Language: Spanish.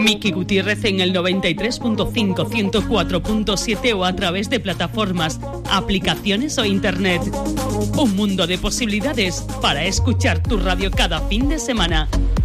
Miki Gutiérrez en el 93.5, 104.7 o a través de plataformas, aplicaciones o internet. Un mundo de posibilidades para escuchar tu radio cada fin de semana.